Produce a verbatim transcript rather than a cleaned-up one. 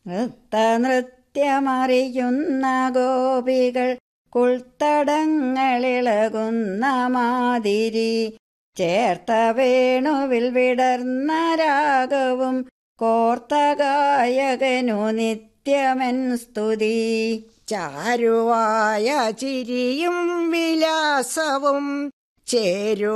നൃത്തനൃത്യമറിയുന്ന ഗോപികൾ കുൾത്തടങ്ങളിളകുന്ന മാതിരി ചേർത്ത വേണുവിൽ വിടർന്ന രാഗവും കോർത്ത ഗായകനു നിത്യമെൻ സ്തുതി. ചാരുവായ ചിരിയും വിലാസവും ചേരു